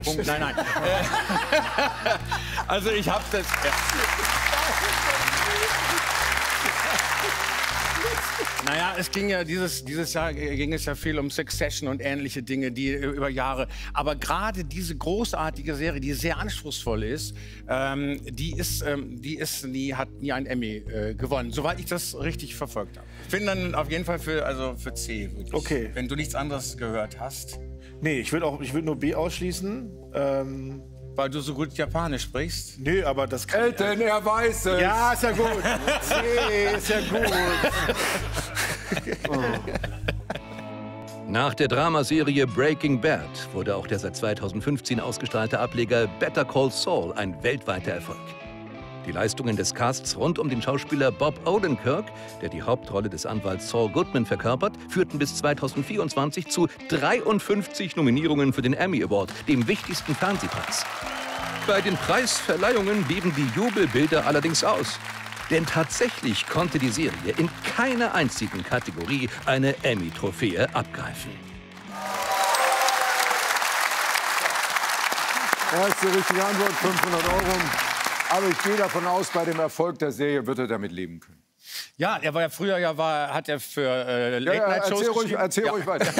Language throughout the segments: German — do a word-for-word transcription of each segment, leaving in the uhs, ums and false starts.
Punkt. Nein, nein. Also ich habe das... Ja. Naja, es ging ja dieses, dieses Jahr ging es ja viel um Succession und ähnliche Dinge, die über Jahre. Aber gerade diese großartige Serie, die sehr anspruchsvoll ist, ähm, die ist, ähm, die ist nie, hat nie einen Emmy äh, gewonnen, soweit ich das richtig verfolgt habe. Ich bin dann auf jeden Fall für, also für C. Wirklich. Okay. Wenn du nichts anderes gehört hast. Nee, ich will auch, ich will nur B ausschließen. Ähm, Weil du so gut Japanisch sprichst? Nee, aber das kann... Eltern, er weiß es. Ja, ist ja gut. C, ist ja gut. Oh. Nach der Dramaserie Breaking Bad wurde auch der seit zweitausendfünfzehn ausgestrahlte Ableger Better Call Saul ein weltweiter Erfolg. Die Leistungen des Casts rund um den Schauspieler Bob Odenkirk, der die Hauptrolle des Anwalts Saul Goodman verkörpert, führten bis zweitausendvierundzwanzig zu dreiundfünfzig Nominierungen für den Emmy Award, dem wichtigsten Fernsehpreis. Bei den Preisverleihungen blieben die Jubelbilder allerdings aus. Denn tatsächlich konnte die Serie in keiner einzigen Kategorie eine Emmy-Trophäe abgreifen. Erste richtige Antwort, fünfhundert Euro. Aber ich gehe davon aus, bei dem Erfolg der Serie wird er damit leben können. Ja, er war ja früher, ja, war, hat er für äh, Late ja, ja, Night Shows erzähl ruhig, geschrieben. erzähl ja. ruhig weiter.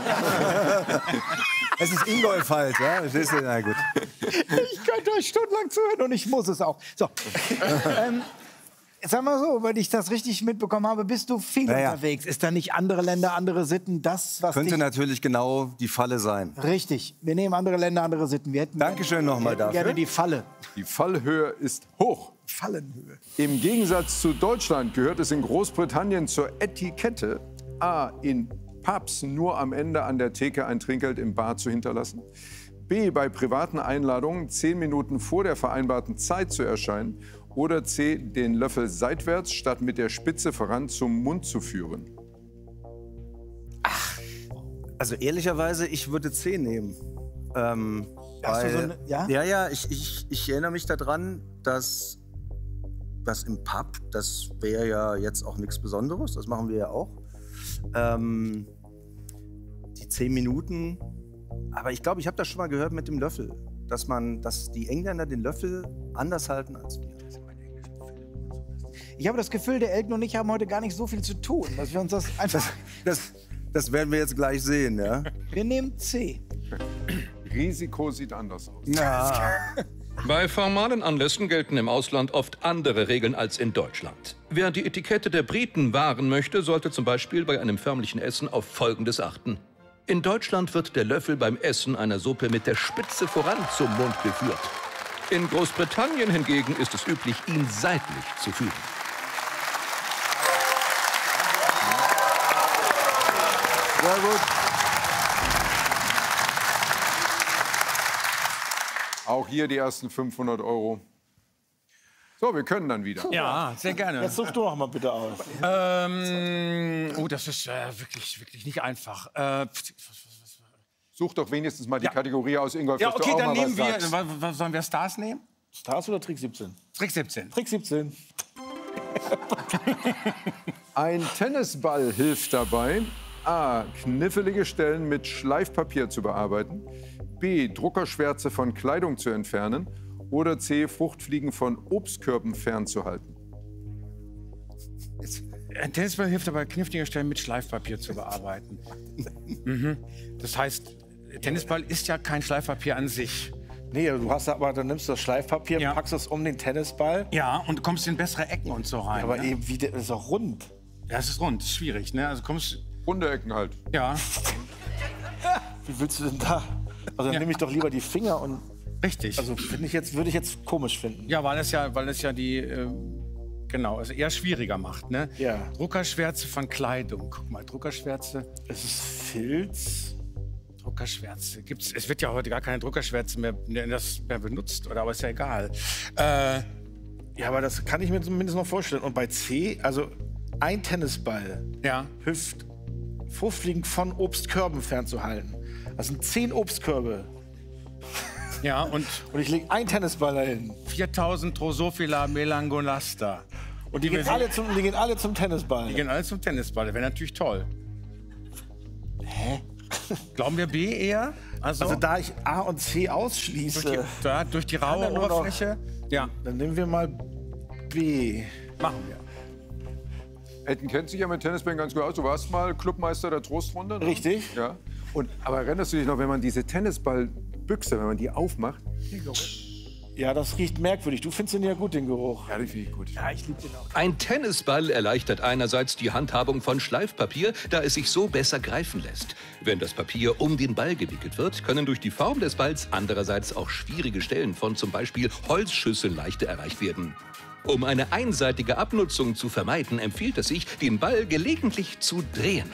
Es ist Ingolf halt, ja? Na gut. Ich könnte euch stundenlang zuhören und ich muss es auch. So. ähm, sag mal so, wenn ich das richtig mitbekommen habe, bist du viel ja, ja. unterwegs. Ist da nicht andere Länder, andere Sitten, das, was Könnte dich... natürlich genau die Falle sein. Richtig. Wir nehmen andere Länder, andere Sitten. Wir hätten Dankeschön nochmal dafür. gerne die Falle. Die Fallhöhe ist hoch. Fallenhöhe. Im Gegensatz zu Deutschland gehört es in Großbritannien zur Etikette, A, in Pubs nur am Ende an der Theke ein Trinkgeld im Bar zu hinterlassen, B, bei privaten Einladungen zehn Minuten vor der vereinbarten Zeit zu erscheinen oder C, den Löffel seitwärts statt mit der Spitze voran zum Mund zu führen. Ach, also ehrlicherweise, ich würde C nehmen. Ähm, Hast weil, du so eine, ja? Ja, ja, ich, ich, ich erinnere mich daran, dass das im Pub, das wäre ja jetzt auch nichts Besonderes, das machen wir ja auch. Ähm, die zehn Minuten, aber ich glaube, ich habe das schon mal gehört mit dem Löffel, dass man, dass die Engländer den Löffel anders halten als wir. Ich habe das Gefühl, der Elton und ich haben heute gar nicht so viel zu tun, dass wir uns das einfach... Das, das, das werden wir jetzt gleich sehen, ja? Wir nehmen C. Risiko sieht anders aus. Ja. Bei formalen Anlässen gelten im Ausland oft andere Regeln als in Deutschland. Wer die Etikette der Briten wahren möchte, sollte zum Beispiel bei einem förmlichen Essen auf Folgendes achten. In Deutschland wird der Löffel beim Essen einer Suppe mit der Spitze voran zum Mund geführt. In Großbritannien hingegen ist es üblich, ihn seitlich zu führen. Sehr gut. Auch hier die ersten fünfhundert Euro. So, wir können dann wieder. Ja, sehr gerne. Jetzt such du doch mal bitte aus. Ähm, oh, das ist äh, wirklich, wirklich nicht einfach. Äh, Such doch wenigstens mal die Ja. Kategorie aus, Ingolf, ja, dass okay, du auch dann mal nehmen was wir. sagst. Was, was, sollen wir Stars nehmen? Stars oder Trick siebzehn? Trick siebzehn. Trick siebzehn. Ein Tennisball hilft dabei, A, knifflige Stellen mit Schleifpapier zu bearbeiten, B, Druckerschwärze von Kleidung zu entfernen oder C, Fruchtfliegen von Obstkörben fernzuhalten. Ein Tennisball hilft dabei, knifflige Stellen mit Schleifpapier zu bearbeiten. Mhm. Das heißt, Tennisball ist ja kein Schleifpapier an sich. Nee, du hast aber, dann nimmst du das Schleifpapier, Ja. packst es um den Tennisball. Ja, und du kommst in bessere Ecken und so rein. Aber ne? eben, wie, der ist auch rund. Ja, es ist rund, ist schwierig, ne? Also kommst, Runde Ecken halt. ja, Wie willst du denn da? Also dann Ja. nehme ich doch lieber die Finger und... richtig. Also finde ich jetzt, würde ich jetzt komisch finden. Ja, weil es ja, weil es ja die, äh, genau, also eher schwieriger macht, ne? Ja. Druckerschwärze von Kleidung. Guck mal, Druckerschwärze, Es ist Filz. Druckerschwärze. Gibt's, es wird ja heute gar keine Druckerschwärze mehr, mehr, das mehr benutzt, oder? Aber ist ja egal. Äh, Ja, aber das kann ich mir zumindest noch vorstellen. Und bei C, also ein Tennisball ja. hilft, Fruchtfliegen von Obstkörben fernzuhalten. Das sind zehn Obstkörbe. Ja, und Und ich lege einen Tennisball dahin. viertausend Drosophila melanogaster. Und die gehen, alle zum, die gehen alle zum Tennisball. Die gehen alle zum Tennisball. Das wäre natürlich toll. Hä? Glauben wir B eher? Also, Also da ich A und C ausschließe, durch die, da, durch die raue Kann er nur noch- Oberfläche. Ja, dann nehmen wir mal B. machen wir. Elton kennt sich ja mit Tennisbällen ganz gut aus. Du warst mal Clubmeister der Trostrunde. Ne? Richtig. Ja. Und, aber erinnerst du dich noch, wenn man diese Tennisballbüchse, wenn man die aufmacht? Ja, das riecht merkwürdig. Du findest den ja gut, den Geruch. Ja, die finde ich gut. Ja, ich liebe den auch. Ein Tennisball erleichtert einerseits die Handhabung von Schleifpapier, da es sich so besser greifen lässt. Wenn das Papier um den Ball gewickelt wird, können durch die Form des Balls andererseits auch schwierige Stellen von zum Beispiel Holzschüsseln leichter erreicht werden. Um eine einseitige Abnutzung zu vermeiden, empfiehlt es sich, den Ball gelegentlich zu drehen.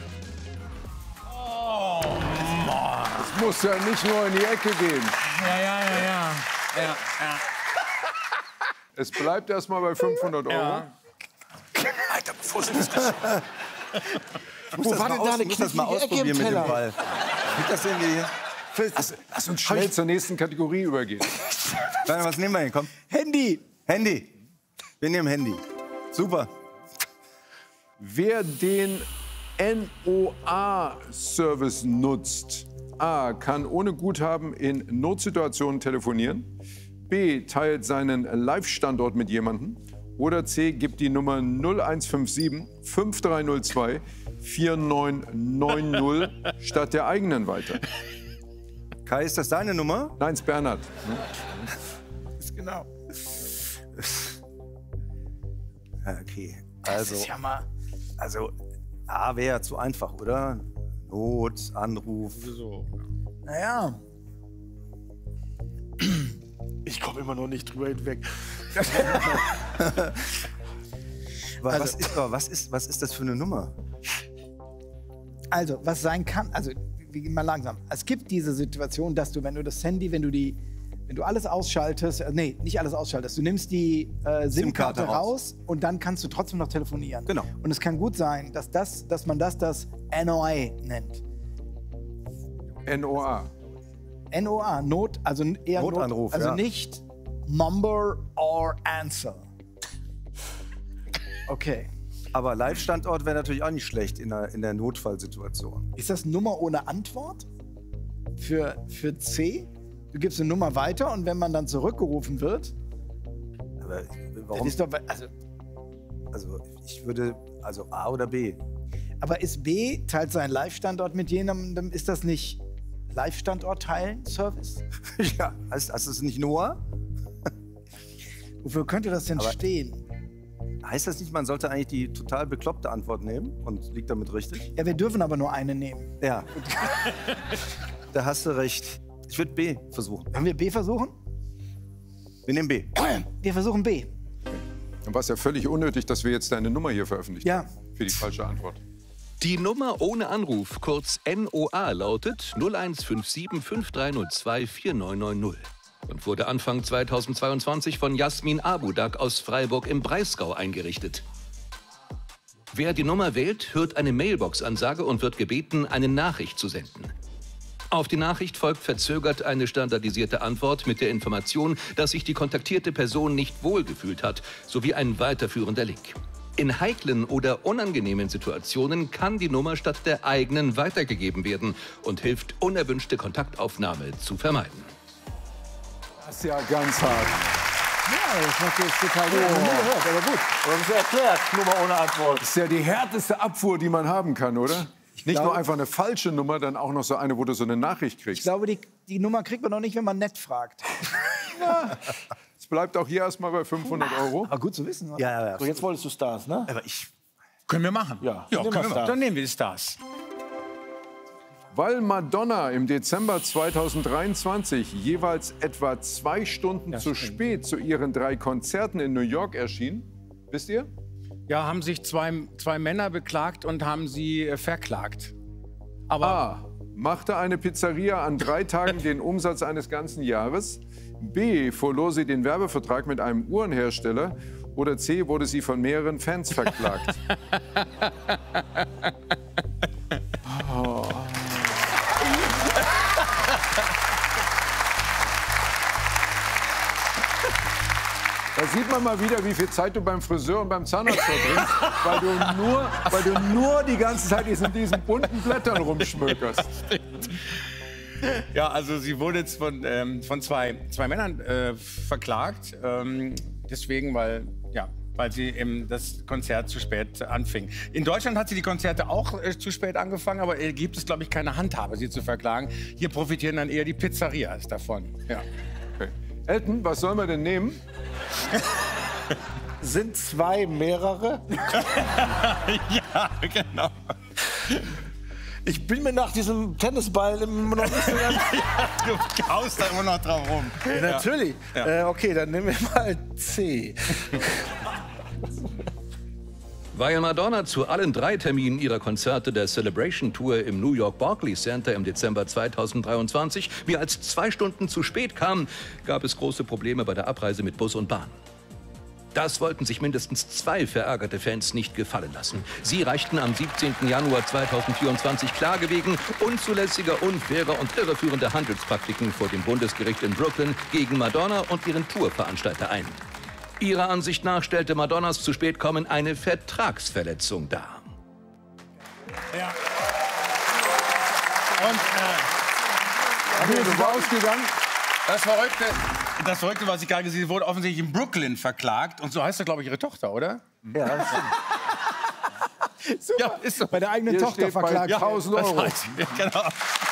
Es muss ja nicht nur in die Ecke gehen. Ja, ja, ja, ja. ja, ja. Es bleibt erst mal bei fünfhundert Euro. Ja. Alter, bevor Sie das geschafft haben. Wo war denn da eine Ich muss das mal knifflige Ecke ausprobieren im mit dem Teller? Ball. Geht das irgendwie? Lass, lass uns schnell zur nächsten Kategorie übergehen. Nein, was nehmen wir denn? Komm. Handy. Handy. Wir nehmen Handy. Super. Wer den N O A-Service nutzt, A, kann ohne Guthaben in Notsituationen telefonieren, B, teilt seinen Live-Standort mit jemandem oder C, gibt die Nummer null eins fünf sieben fünf drei null zwei vier neun neun null statt der eigenen weiter. Kai, ist das deine Nummer? Nein, es ist Bernhard. Genau. Ja, okay. Also, Das ist ja mal. also A wäre ja zu einfach, oder? Not, Anruf. Naja. Ich komme immer noch nicht drüber hinweg. Aber Also- was, ist, aber was, ist, was ist das für eine Nummer? Also, was sein kann, also, wir gehen mal langsam. Es gibt diese Situation, dass du, wenn du das Handy, wenn du die, wenn du alles ausschaltest, äh, nee, nicht alles ausschaltest, du nimmst die äh, SIM-Karte SIM-Karte raus und dann kannst du trotzdem noch telefonieren. Genau. Und es kann gut sein, dass, das, dass man das das N O A nennt. N O A. N O A, Not, also eher Notanruf, Not, also ja. nicht Number or Answer. Okay. Aber Live-Standort wäre natürlich auch nicht schlecht in der, in der Notfallsituation. Ist das Nummer ohne Antwort? Für, für C? Du gibst eine Nummer weiter und wenn man dann zurückgerufen wird, Aber das warum? ist doch, also, Also ich würde, also A oder B. aber ist B, teilt seinen Live-Standort mit jemandem, ist das nicht Live-Standort teilen, Service? Ja, heißt, heißt das nicht Noah? Wofür könnte das denn Aber- stehen? Heißt das nicht, man sollte eigentlich die total bekloppte Antwort nehmen und liegt damit richtig? Ja, wir dürfen aber nur eine nehmen. Ja. Da hast du recht. Ich würde B versuchen. Wollen wir B versuchen? Wir nehmen B. Wir versuchen B. Dann war es ja völlig unnötig, dass wir jetzt deine Nummer hier veröffentlichen. Ja. Für die falsche Antwort. Die Nummer ohne Anruf, kurz N O A, lautet null eins fünf sieben fünf drei null zwei vier neun neun null und wurde Anfang zweitausendzweiundzwanzig von Jasmin Abudak aus Freiburg im Breisgau eingerichtet. Wer die Nummer wählt, hört eine Mailbox-Ansage und wird gebeten, eine Nachricht zu senden. Auf die Nachricht folgt verzögert eine standardisierte Antwort mit der Information, dass sich die kontaktierte Person nicht wohlgefühlt hat, sowie ein weiterführender Link. In heiklen oder unangenehmen Situationen kann die Nummer statt der eigenen weitergegeben werden und hilft, unerwünschte Kontaktaufnahme zu vermeiden. Das ist ja ganz hart. Ja, das macht jetzt total gut. Oh. Gehört, aber gut. Aber das ist erklärt, Nummer ohne Antwort. Das ist ja die härteste Abfuhr, die man haben kann, oder? Nicht glaube- nur einfach eine falsche Nummer, dann auch noch so eine, wo du so eine Nachricht Ich kriegst. glaube, die, die Nummer kriegt man noch nicht, wenn man nett fragt. Es bleibt auch hier erstmal bei fünfhundert Euro. Aber gut zu wissen. Oder? Ja, ja, ja. So, jetzt wolltest du Stars, ne? Aber ich. Können wir machen? Ja, ja nehmen können wir wir. Stars. Dann nehmen wir die Stars. Weil Madonna im Dezember zweitausenddreiundzwanzig jeweils etwa zwei Stunden zu spät zu ihren drei Konzerten in New York erschien, wisst ihr? Ja, haben sich zwei, zwei Männer beklagt und haben sie äh, verklagt. Aber A. Machte eine Pizzeria an drei Tagen den Umsatz eines ganzen Jahres. B. Verlor sie den Werbevertrag mit einem Uhrenhersteller. Oder C. Wurde sie von mehreren Fans verklagt. Da sieht man mal wieder, wie viel Zeit du beim Friseur und beim Zahnarzt verbringst, weil du nur, weil du nur die ganze Zeit in diesen bunten Blättern rumschmökerst. Ja, also sie wurde jetzt von, ähm, von zwei, zwei Männern äh, verklagt. Ähm, deswegen, weil, ja, weil sie eben das Konzert zu spät anfing. In Deutschland hat sie die Konzerte auch äh, zu spät angefangen, aber äh, gibt es, glaube ich, keine Handhabe, sie zu verklagen. Hier profitieren dann eher die Pizzerias davon. Ja. Okay. Elton, was soll man denn nehmen? Sind zwei mehrere? Ja, genau. Ich bin mir nach diesem Tennisball immer noch nicht so ganz... Ja, du kaust da immer noch drauf rum. Ja, natürlich. Ja. Äh, okay, dann nehmen wir mal C. Weil Madonna zu allen drei Terminen ihrer Konzerte der Celebration Tour im New York Barclays Center im Dezember zweitausenddreiundzwanzig mehr als zwei Stunden zu spät kam, gab es große Probleme bei der Abreise mit Bus und Bahn. Das wollten sich mindestens zwei verärgerte Fans nicht gefallen lassen. Sie reichten am siebzehnten Januar zweitausendvierundzwanzig Klage wegen unzulässiger, unfairer und irreführender Handelspraktiken vor dem Bundesgericht in Brooklyn gegen Madonna und ihren Tourveranstalter ein. Ihrer Ansicht nach stellte Madonnas zu spät kommen eine Vertragsverletzung dar. Ja. Und äh, Okay, du warst ausgegangen. das Verrückte, das Verrückte, was ich gerade gesehen habe, wurde offensichtlich in Brooklyn verklagt. Und so heißt das, glaube ich, ihre Tochter, oder? Ja, das stimmt. Super. Ja, ist so. Bei der eigenen Hier Tochter steht bei verklagt. tausend Das Euro. heißt, ja, genau.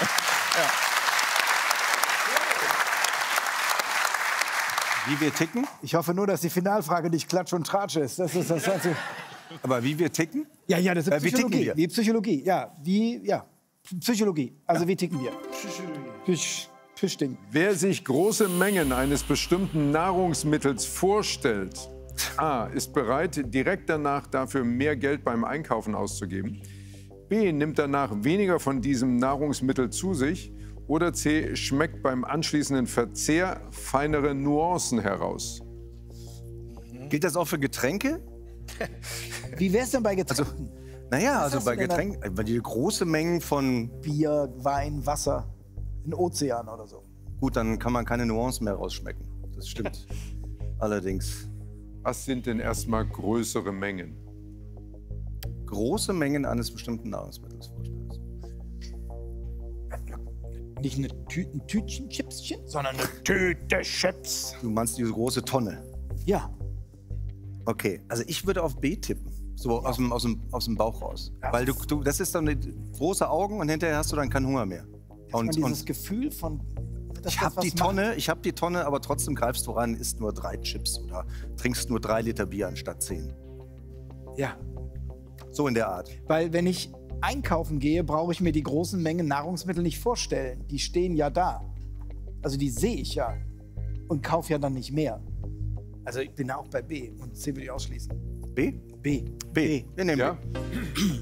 Wie wir ticken? Ich hoffe nur, dass die Finalfrage nicht Klatsch und Tratsch ist. Das ist das Einzige. Aber wie wir ticken? Ja, ja, das ist Äh, wie ticken Psychologie. wir? Wie Psychologie, ja. Wie, ja. Psychologie. Also wie ticken wir? Psych, Psychding. Wer sich große Mengen eines bestimmten Nahrungsmittels vorstellt, A, ist bereit, direkt danach dafür mehr Geld beim Einkaufen auszugeben, B, nimmt danach weniger von diesem Nahrungsmittel zu sich oder C, schmeckt beim anschließenden Verzehr feinere Nuancen heraus. Gilt das auch für Getränke? Wie wär's denn bei Getränken? Also, naja, also hast bei du denn da? Getränken, weil die große Mengen von, Bier, Wein, Wasser, ein Ozean oder so. gut, dann kann man keine Nuancen mehr rausschmecken. Das stimmt. Allerdings, Was sind denn erstmal größere Mengen? große Mengen eines bestimmten Nahrungsmittels vorstellen. Nicht eine Tü ein Tütchen Chipschen, sondern eine Tüte Chips. Du meinst diese große Tonne? Ja. Okay, also ich würde auf B tippen. So aus dem, aus dem, aus dem Bauch raus. Weil du, du, das ist dann eine große Augen und hinterher hast du dann keinen Hunger mehr. Und, Und, dieses und Gefühl von... dass ich das habe was die macht. Tonne, ich habe die Tonne, aber trotzdem greifst du ran, isst nur drei Chips oder trinkst nur drei Liter Bier anstatt zehn. Ja. So in der Art. Weil wenn ich einkaufen gehe, brauche ich mir die großen Mengen Nahrungsmittel nicht vorstellen. Die stehen ja da. Also die sehe ich ja. Und kaufe ja dann nicht mehr. Also ich bin ja auch bei B. Und C würde ich ausschließen. B? B. B. Wir nehmen Ja? B.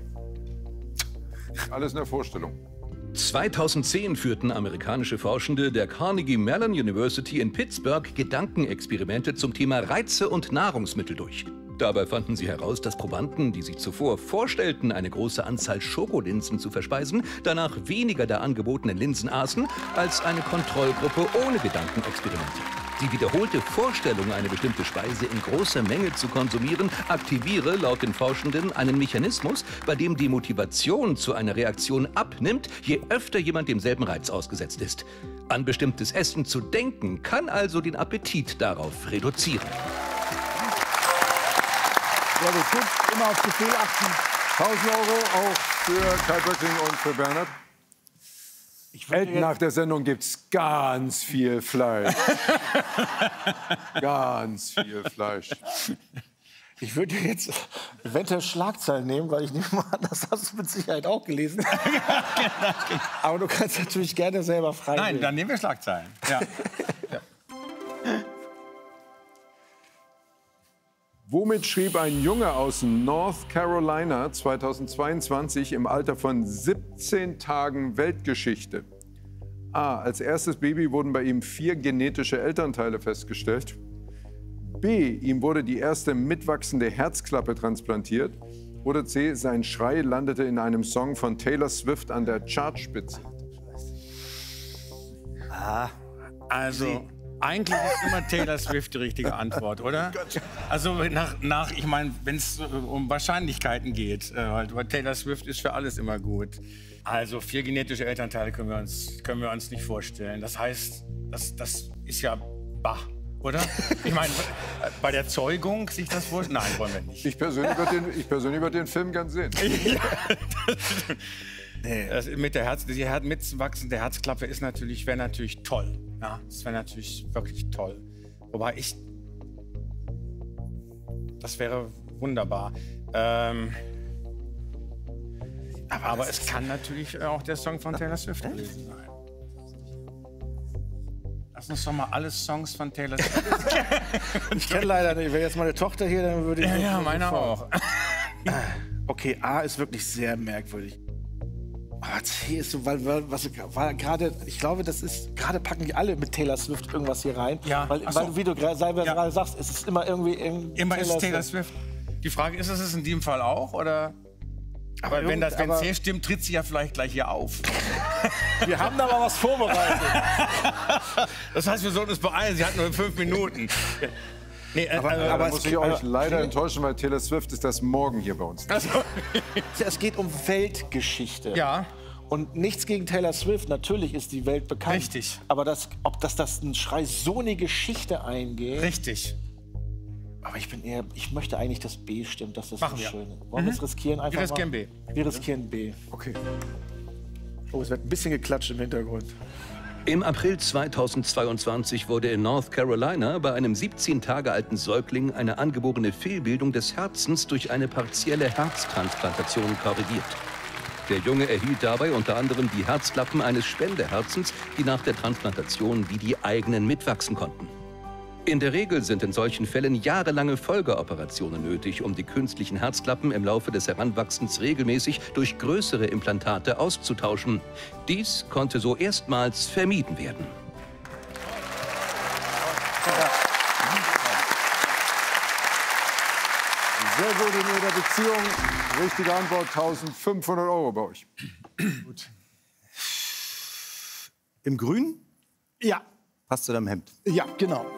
Alles in der Vorstellung. zweitausendzehn führten amerikanische Forschende der Carnegie Mellon University in Pittsburgh Gedankenexperimente zum Thema Reize und Nahrungsmittel durch. Dabei fanden sie heraus, dass Probanden, die sich zuvor vorstellten, eine große Anzahl Schokolinsen zu verspeisen, danach weniger der angebotenen Linsen aßen, als eine Kontrollgruppe ohne Gedankenexperimente. Die wiederholte Vorstellung, eine bestimmte Speise in großer Menge zu konsumieren, aktiviere laut den Forschenden einen Mechanismus, bei dem die Motivation zu einer Reaktion abnimmt, je öfter jemand demselben Reiz ausgesetzt ist. An bestimmtes Essen zu denken, kann also den Appetit darauf reduzieren. Ja, gut, gut. Immer aufs Gefühl achten. tausend Euro auch für Kai Böcking und für Bernhard. Elton, nach der Sendung gibt's ganz viel Fleisch. Ganz viel Fleisch. Ich würde jetzt eventuell Schlagzeilen nehmen, weil ich nehme mal an, das hast du mit Sicherheit auch gelesen. Aber du kannst natürlich gerne selber frei Nein, wählen. dann nehmen wir Schlagzeilen. Ja. Womit schrieb ein Junge aus North Carolina zweitausendzweiundzwanzig im Alter von siebzehn Tagen Weltgeschichte? A. Als erstes Baby wurden bei ihm vier genetische Elternteile festgestellt. B. Ihm wurde die erste mitwachsende Herzklappe transplantiert. Oder C. Sein Schrei landete in einem Song von Taylor Swift an der Chartspitze. Ah, Also, Eigentlich ist immer Taylor Swift die richtige Antwort, oder? Also nach, nach ich meine, wenn es um Wahrscheinlichkeiten geht, äh, weil Taylor Swift ist für alles immer gut. Also vier genetische Elternteile können wir uns, können wir uns nicht vorstellen. Das heißt, das, das ist ja bah, oder? Ich meine, bei der Zeugung sich das vorstellen? Nein, wollen wir nicht. Ich persönlich würde den, ich persönlich würde den Film gern sehen. Ja, das, das mit der Herz, die Her mitwachsende Herzklappe ist natürlich, wäre natürlich toll. Ja, das wäre natürlich wirklich toll. Wobei ich, das wäre wunderbar. Ähm, aber, aber es kann natürlich auch der Song von Taylor Swift gewesen sein. Lass uns doch mal alle Songs von Taylor Swift. Ich kenne leider nicht. Wäre jetzt meine Tochter hier, dann würde ich... Ja, ja, meine auch. Okay, A ist wirklich sehr merkwürdig. Aber C ist so, weil, weil was weil gerade, ich glaube, das ist, gerade packen die alle mit Taylor Swift irgendwas hier rein. Ja, weil, ach so. weil wie du gerade Ja. gerade sagst, es ist immer irgendwie... irgendwie Immer Taylor ist Taylor Swift. Die Frage ist, ist es in dem Fall auch, oder? Aber, Aber wenn das wenn aber- C stimmt, tritt sie ja vielleicht gleich hier auf. Wir haben da mal was vorbereitet. Das heißt, wir sollten uns beeilen. Sie hat nur fünf Minuten. Nee, äh, Aber- also, Aber aber muss es ich geht- euch aber- leider enttäuschen, weil Taylor Swift ist das morgen hier bei uns. also, Es geht um Weltgeschichte. ja. Und nichts gegen Taylor Swift, natürlich ist die Welt bekannt. Richtig. Aber das, ob das, das ein Schrei so eine Geschichte eingeht. Richtig. Aber ich bin eher, ich möchte eigentlich, dass B stimmt, dass das Machen so wir. schön ist. Wollen wir es riskieren einfach Wir riskieren mal? B. Wir riskieren B. Okay. Oh, es wird ein bisschen geklatscht im Hintergrund. Im April zweitausendzweiundzwanzig wurde in North Carolina bei einem siebzehn Tage alten Säugling eine angeborene Fehlbildung des Herzens durch eine partielle Herztransplantation korrigiert. Der Junge erhielt dabei unter anderem die Herzklappen eines Spenderherzens, die nach der Transplantation wie die eigenen mitwachsen konnten. In der Regel sind in solchen Fällen jahrelange Folgeoperationen nötig, um die künstlichen Herzklappen im Laufe des Heranwachsens regelmäßig durch größere Implantate auszutauschen. Dies konnte so erstmals vermieden werden. Sehr gut in Ihrer Beziehung. Richtige Antwort, eintausendfünfhundert Euro bei euch. Im Grün Ja, passt zu deinem Hemd. ja, genau.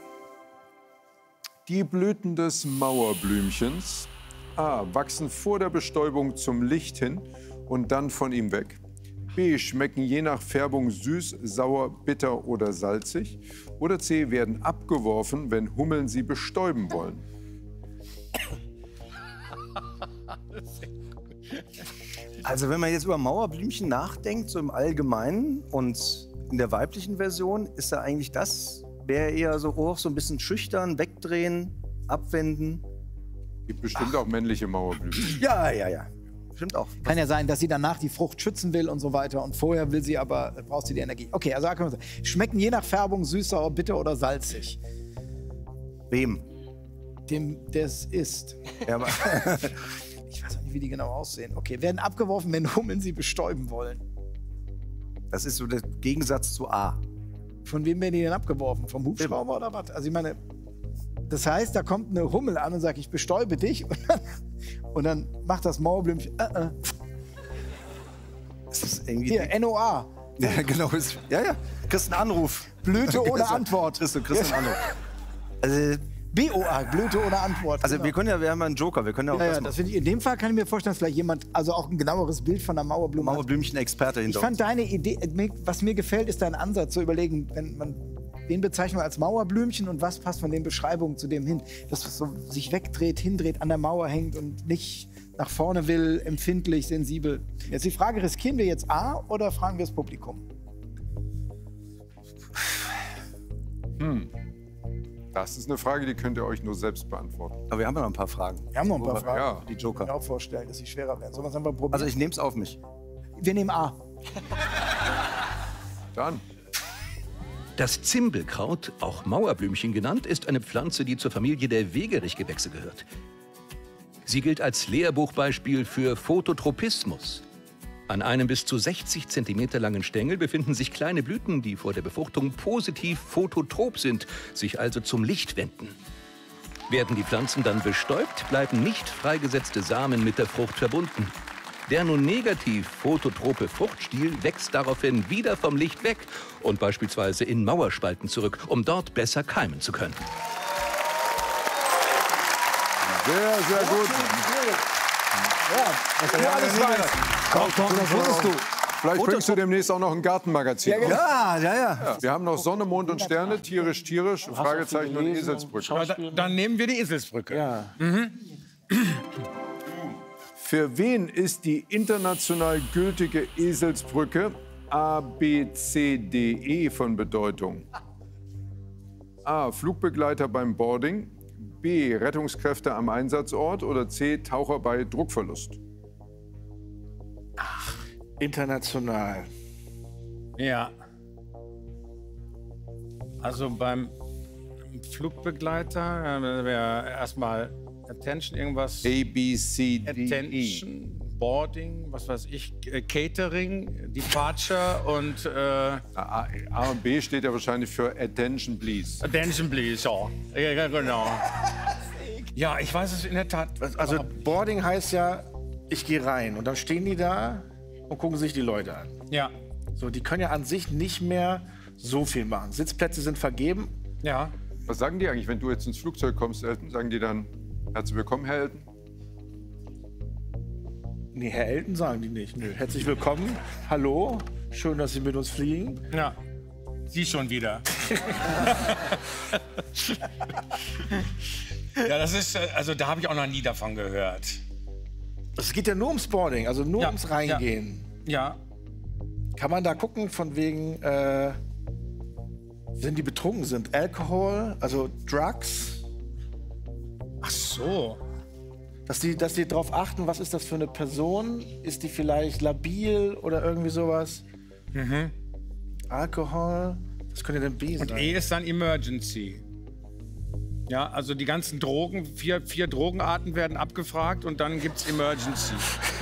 Die Blüten des Mauerblümchens A. wachsen vor der Bestäubung zum Licht hin und dann von ihm weg. B. schmecken je nach Färbung süß, sauer, bitter oder salzig. Oder C. werden abgeworfen, wenn Hummeln sie bestäuben wollen. Also wenn man jetzt über Mauerblümchen nachdenkt, so im Allgemeinen und in der weiblichen Version, ist da eigentlich das, wäre eher so hoch, so ein bisschen schüchtern, wegdrehen, abwenden. Gibt bestimmt auch männliche Mauerblümchen. Ja, ja, ja. Stimmt auch. Kann ja sein, dass sie danach die Frucht schützen will und so weiter. Und vorher will sie aber, äh, braucht sie die Energie. Okay, also können wir sagen. Schmecken je nach Färbung süß, sauer, bitter oder salzig. Wem? Dem, der es ist. Ja, aber Ich weiß auch nicht, wie die genau aussehen. Okay, werden abgeworfen, wenn Hummeln sie bestäuben wollen. das ist so der Gegensatz zu A. Von wem werden die denn abgeworfen? Vom Hubschrauber oder was? Also ich meine, das heißt, da kommt eine Hummel an und sagt, ich bestäube dich. Und dann, und dann macht das Mauerblümchen, äh, äh. Das ist irgendwie. Hier, N O A. Ja, genau. Ist, ja, ja. Kriegst einen Anruf. Blüte ohne Kriegst du- Antwort. Kriegst du, kriegst einen Anruf. Also, B O A, Blüte ohne Antwort. also genau. wir können ja, wir haben ja einen Joker, wir können ja auch Ja, ja, das das machen. finde ich, in dem Fall kann ich mir vorstellen, dass vielleicht jemand, also auch ein genaueres Bild von der Mauerblume hat. Mauerblümchen-Experte Ich hinter fand uns. deine Idee, was mir gefällt, ist dein Ansatz, zu überlegen, wenn man, wen bezeichnen wir als Mauerblümchen und was passt von den Beschreibungen zu dem hin, dass es so sich wegdreht, hindreht, an der Mauer hängt und nicht nach vorne will, empfindlich, sensibel. Jetzt die Frage, riskieren wir jetzt A oder fragen wir das Publikum? Das ist eine Frage, die könnt ihr euch nur selbst beantworten. Aber wir haben ja noch ein paar Fragen. Wir haben noch ein paar Wo wir- Fragen. Ja. Die Ich Joker. kann mir auch vorstellen, dass sie schwerer werden. Sollen wir es einfach probieren? Also ich nehme es auf mich. wir nehmen A. Dann. Das Zimbelkraut, auch Mauerblümchen genannt, ist eine Pflanze, die zur Familie der Wegerichgewächse gehört. Sie gilt als Lehrbuchbeispiel für Phototropismus. An einem bis zu sechzig Zentimeter langen Stängel befinden sich kleine Blüten, die vor der Befruchtung positiv phototrop sind, sich also zum Licht wenden. Werden die Pflanzen dann bestäubt, bleiben nicht freigesetzte Samen mit der Frucht verbunden. Der nun negativ phototrope Fruchtstiel wächst daraufhin wieder vom Licht weg und beispielsweise in Mauerspalten zurück, um dort besser keimen zu können. Sehr, sehr gut. Ja, was du alles weißt. Komm, komm, das wusstest du. Vielleicht bringst du demnächst auch noch ein Gartenmagazin. raus. Ja, ja, ja. Ja. Wir haben noch Sonne, Mond und Sterne, tierisch, tierisch, Fragezeichen und Eselsbrücke. Aber da, dann nehmen wir die Eselsbrücke. Ja. Für wen ist die international gültige Eselsbrücke A, B, C, D, E von Bedeutung? A, Flugbegleiter beim Boarding, B, Rettungskräfte am Einsatzort oder C, Taucher bei Druckverlust? International. Ja. Also beim Flugbegleiter äh, wäre erstmal Attention, irgendwas. A, B, C, D, E. Attention, Boarding, was weiß ich, äh, Catering, Departure und äh, A, A und B steht ja wahrscheinlich für Attention, please. Attention, please, ja. Ja, ja, genau. Ja, ich weiß es in der Tat. Also Boarding heißt ja, ich gehe rein und dann stehen die da und gucken sich die Leute an. Ja, So, die können ja an sich nicht mehr so viel machen. Sitzplätze sind vergeben. ja. Was sagen die eigentlich, wenn du jetzt ins Flugzeug kommst, Elton? Sagen die dann, herzlich willkommen, Herr Elton? Nee, Herr Elton sagen die nicht. Nö. Herzlich willkommen. Hallo. Schön, dass Sie mit uns fliegen. Ja, Sie schon wieder. Ja, das ist, äh, also da habe ich auch noch nie davon gehört. Es geht ja nur ums Boarding, also nur Ja, ums Reingehen. Ja, Kann man da gucken, von wegen, äh, wenn die betrunken sind? Alkohol, also Drugs? ach so. Dass die, dass die darauf achten, was ist das für eine Person? Ist die vielleicht labil oder irgendwie sowas? Mhm. Alkohol? Was könnte denn B sein? Und E ist dann Emergency. Ja, also die ganzen Drogen, vier, vier Drogenarten werden abgefragt und dann gibt's Emergency.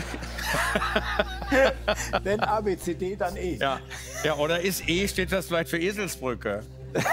Wenn A, B, C, D, dann E. Ja. Ja, oder ist E, steht das vielleicht für Eselsbrücke?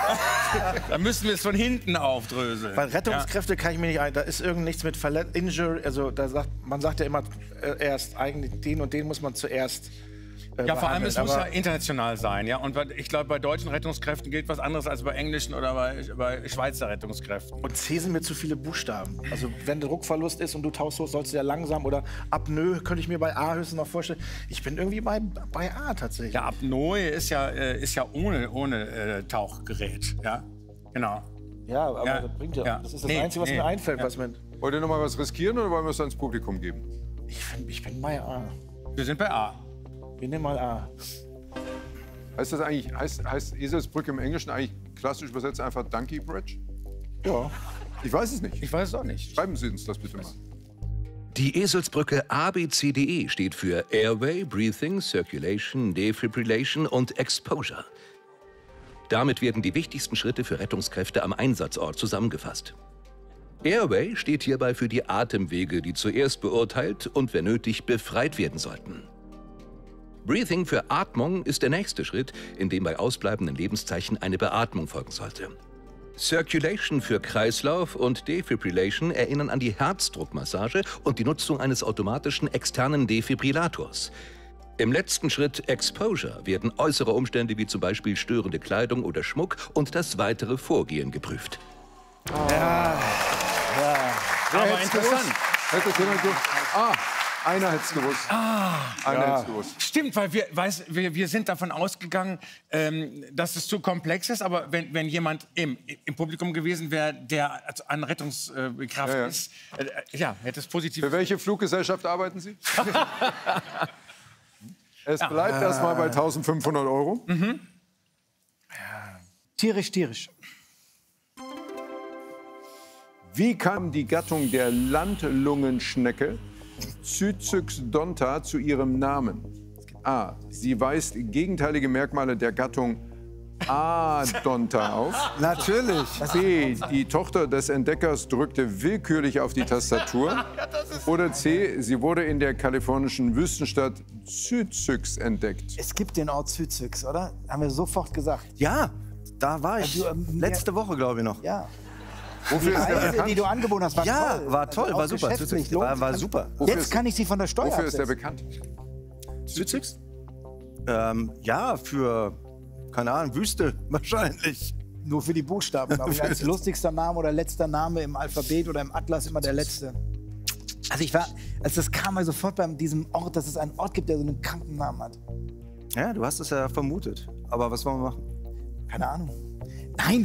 Da müssen wir es von hinten aufdröseln. Weil Rettungskräfte kann ich mir nicht ein. Da ist irgend nichts mit Verlet Injury. Also da sagt, man sagt ja immer äh, erst eigentlich den und den muss man zuerst. Äh, Ja, vor allem, es muss ja aber international sein, ja. Und bei, ich glaube, bei deutschen Rettungskräften gilt was anderes als bei englischen oder bei, bei Schweizer Rettungskräften. Und C sind mir zu viele Buchstaben. Also wenn Druckverlust ist und du tauchst hoch, sollst du ja langsam oder Apnoe könnte ich mir bei A höchstens noch vorstellen. Ich bin irgendwie bei, bei A tatsächlich. Ja, Apnoe ist ja, äh, ist ja ohne, ohne äh, Tauchgerät, ja. Genau. Ja, aber Ja, das bringt ja. ja. Das ist das Nee, Einzige, was nee, mir einfällt, ja. was mir. Wollt ihr noch mal was riskieren oder wollen wir es ans Publikum geben? Ich, find, ich bin bei A. Wir sind bei A. Wir nehmen mal A. Heißt das eigentlich, heißt, heißt Eselsbrücke im Englischen eigentlich klassisch übersetzt einfach Donkey Bridge? Ja. Ich weiß es nicht. Ich weiß es auch nicht. Schreiben Sie uns das bitte mal. Die Eselsbrücke A B C D E steht für Airway, Breathing, Circulation, Defibrillation und Exposure. Damit werden die wichtigsten Schritte für Rettungskräfte am Einsatzort zusammengefasst. Airway steht hierbei für die Atemwege, die zuerst beurteilt und, wenn nötig, befreit werden sollten. Breathing für Atmung ist der nächste Schritt, in dem bei ausbleibenden Lebenszeichen eine Beatmung folgen sollte. Circulation für Kreislauf und Defibrillation erinnern an die Herzdruckmassage und die Nutzung eines automatischen externen Defibrillators. Im letzten Schritt Exposure werden äußere Umstände wie zum Beispiel störende Kleidung oder Schmuck und das weitere Vorgehen geprüft. Aber interessant. Hätte es jemand gewusst? Ah, einer hätte es gewusst. Ah, Einer hätte es gewusst. Stimmt, weil wir, weiß, wir, wir sind davon ausgegangen, ähm, dass es zu komplex ist. Aber wenn, wenn jemand im, im Publikum gewesen wäre, der also an Rettungskraft Ja, ja. ist, äh, ja, hätte es positiv. Für welche Fluggesellschaft arbeiten Sie? Es bleibt erstmal bei eintausendfünfhundert Euro. Tierisch, tierisch. Wie kam die Gattung der Landlungenschnecke Cyzyx donta zu ihrem Namen? A. Sie weist gegenteilige Merkmale der Gattung A. donta auf. Natürlich. B. Die Tochter des Entdeckers drückte willkürlich auf die Tastatur. Oder C. Sie wurde in der kalifornischen Wüstenstadt Cyzyx entdeckt. Es gibt den Ort Cyzyx, oder? Haben wir sofort gesagt. Ja, da war ich. Also, ähm, Letzte Woche, glaube ich noch. Ja. Wofür ist der Reise, bekannt? die du angeboten hast, war Ja, toll. war toll, Also war auch super. geschäftlich Südsixt war, lohnt war sich. super. Wofür Jetzt ist- kann ich sie von der Steuer Wofür ist der absetzen. bekannt? Südsixt? Ähm, ja, für, keine Ahnung, Wüste wahrscheinlich. Nur für die Buchstaben, glaube ich. Als lustigster Name oder letzter Name im Alphabet oder im Atlas immer der letzte. Also ich war, als das kam, mal sofort bei diesem Ort, dass es einen Ort gibt, der so einen kranken Namen hat. Ja, du hast es ja vermutet. Aber was wollen wir machen? Keine Ahnung. Nein,